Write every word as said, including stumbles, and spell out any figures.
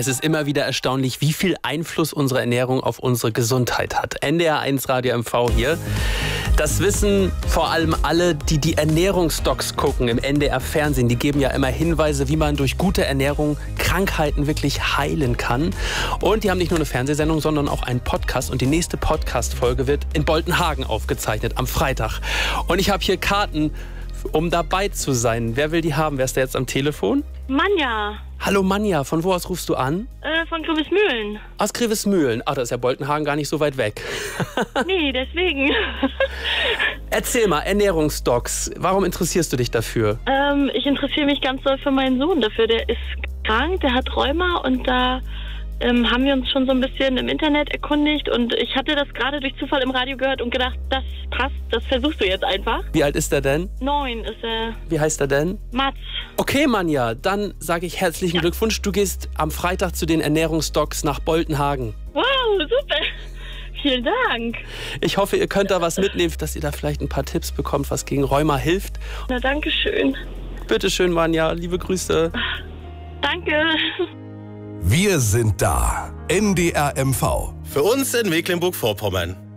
Es ist immer wieder erstaunlich, wie viel Einfluss unsere Ernährung auf unsere Gesundheit hat. N D R eins Radio M V hier. Das wissen vor allem alle, die die Ernährungsdocs gucken im N D R-Fernsehen. Die geben ja immer Hinweise, wie man durch gute Ernährung Krankheiten wirklich heilen kann. Und die haben nicht nur eine Fernsehsendung, sondern auch einen Podcast. Und die nächste Podcast-Folge wird in Boltenhagen aufgezeichnet am Freitag. Und ich habe hier Karten, um dabei zu sein. Wer will die haben? Wer ist da jetzt am Telefon? Manja. Hallo Manja, von wo aus rufst du an? Äh, von Grevesmühlen. Aus Grevesmühlen. Ach, da ist ja Boltenhagen gar nicht so weit weg. Nee, deswegen. Erzähl mal, Ernährungsdocs. Warum interessierst du dich dafür? Ähm, ich interessiere mich ganz doll für meinen Sohn dafür. Der ist krank, der hat Rheuma und da ähm, haben wir uns schon so ein bisschen im Internet erkundigt und ich hatte das gerade durch Zufall im Radio gehört und gedacht, das passt, das versuchst du jetzt einfach. Wie alt ist er denn? Neun ist er. Wie heißt er denn? Mats. Okay, Manja, dann sage ich herzlichen Ja. Glückwunsch. Du gehst am Freitag zu den Ernährungsdocs nach Boltenhagen. Wow, super. Vielen Dank. Ich hoffe, ihr könnt da was mitnehmen, dass ihr da vielleicht ein paar Tipps bekommt, was gegen Rheuma hilft. Na, danke schön. Bitte schön, Manja. Liebe Grüße. Danke. Wir sind da. N D R M V. Für uns in Mecklenburg-Vorpommern.